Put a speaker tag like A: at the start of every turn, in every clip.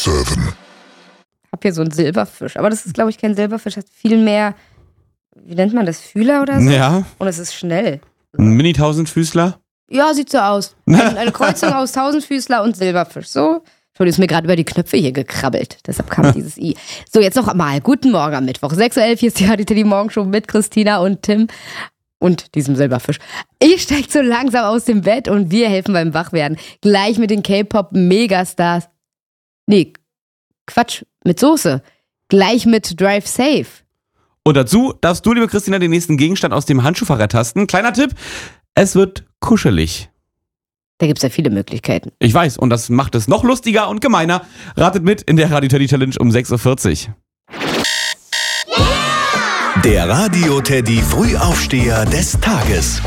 A: Hab hier so einen Silberfisch. Aber das ist, glaube ich, kein Silberfisch. Hat viel mehr, wie nennt man das, Fühler oder so?
B: Ja.
A: Und es ist schnell.
B: Ein Mini-Tausendfüßler?
A: Ja, sieht so aus. Eine Kreuzung aus Tausendfüßler und Silberfisch. So. Entschuldigung, ist mir gerade über die Knöpfe hier gekrabbelt. Deshalb kam dieses I. So, jetzt noch einmal. Guten Morgen am Mittwoch. 6:11 Uhr, hier ist die Radio Morgenshow mit Christina und Tim. Und diesem Silberfisch. Ich steig so langsam aus dem Bett und wir helfen beim Wachwerden. Gleich mit den K-Pop-Megastars. Nee, Quatsch, mit Soße. Gleich mit Drive Safe.
B: Und dazu darfst du, liebe Christina, den nächsten Gegenstand aus dem Handschuhfach ertasten. Kleiner Tipp, es wird kuschelig.
A: Da gibt's ja viele Möglichkeiten.
B: Ich weiß, und das macht es noch lustiger und gemeiner. Ratet mit in der Radio Teddy Challenge um 6:40 Uhr.
C: Der Radio Teddy Frühaufsteher des Tages.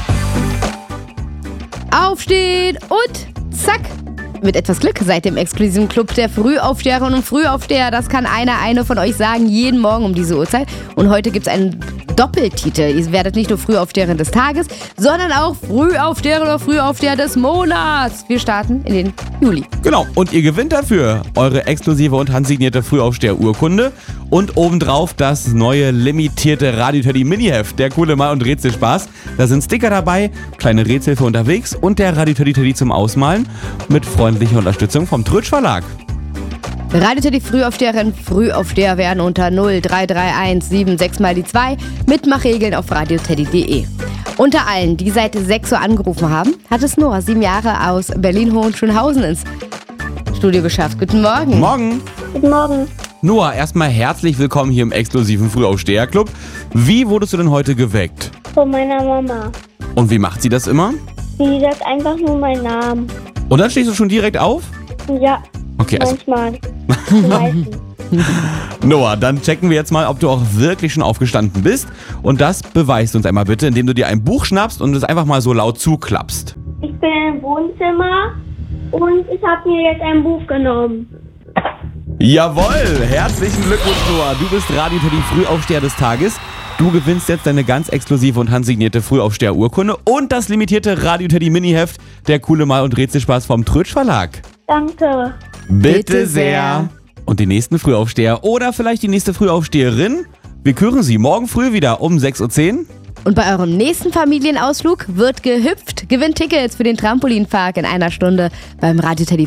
A: Aufstehen und zack. Mit etwas Glück seid ihr im exklusiven Club der Frühaufsteherinnen und Frühaufsteher. Das kann eine von euch sagen, jeden Morgen um diese Uhrzeit. Und heute gibt's einen Doppeltitel. Ihr werdet nicht nur Frühaufsteherin des Tages, sondern auch Frühaufsteherin oder Frühaufsteher des Monats. Wir starten in den Juli.
B: Genau, und ihr gewinnt dafür eure exklusive und handsignierte Frühaufsteher-Urkunde und obendrauf das neue limitierte Radio Teddy Mini-Heft, der coole Mal- und Rätselspaß. Da sind Sticker dabei, kleine Rätsel für unterwegs und der Radio Teddy zum Ausmalen mit freundlicher Unterstützung vom Trötsch Verlag.
A: Radio Teddy Frühaufsteherin, Frühaufsteher werden unter 0331 76 mal die 2. Mitmachregeln auf radioteddy.de. Unter allen, die seit 6 Uhr angerufen haben, hat es Noah, 7 Jahre aus Berlin-Hohenschönhausen ins Studio geschafft. Guten Morgen.
B: Morgen.
D: Guten Morgen.
B: Noah, erstmal herzlich willkommen hier im exklusiven Frühaufsteher-Club. Wie wurdest du denn heute geweckt?
D: Von meiner Mama.
B: Und wie macht sie das immer?
D: Sie sagt einfach nur meinen Namen.
B: Und dann stehst du schon direkt auf?
D: Ja,
B: Okay, also
D: manchmal. Meistens.
B: Noah, dann checken wir jetzt mal, ob du auch wirklich schon aufgestanden bist. Und das beweist uns einmal bitte, indem du dir ein Buch schnappst und es einfach mal so laut zuklappst.
D: Ich bin im Wohnzimmer und ich habe mir jetzt ein Buch genommen.
B: Jawohl, herzlichen Glückwunsch, Noah. Du bist Radio Teddy Frühaufsteher des Tages. Du gewinnst jetzt deine ganz exklusive und handsignierte Frühaufsteher-Urkunde und das limitierte Radio Teddy Mini-Heft, der coole Mal- und Rätselspaß vom Trötsch Verlag.
D: Danke.
B: Bitte sehr. Und die nächsten Frühaufsteher oder vielleicht die nächste Frühaufsteherin, wir küren sie morgen früh wieder um 6:10 Uhr.
A: Und bei eurem nächsten Familienausflug wird gehüpft. Gewinnt Tickets für den Trampolinpark in einer Stunde beim Radio Teddy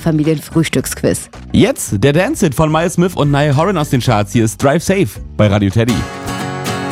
A: Familienfrühstücksquiz.
B: Jetzt der Dance-Hit von Miles Smith und Niall Horan aus den Charts. Hier ist Drive Safe bei Radio Teddy.